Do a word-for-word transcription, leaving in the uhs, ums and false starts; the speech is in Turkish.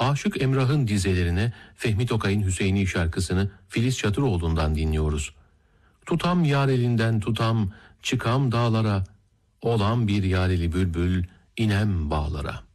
Aşık Emrah'ın dizelerine Fehmi Tokay'ın Hüseyini şarkısını Filiz Çatıroğlu'ndan dinliyoruz. Tutam yar elinden tutam, çıkam dağlara, olan bir yareli bülbül, inem bağlara.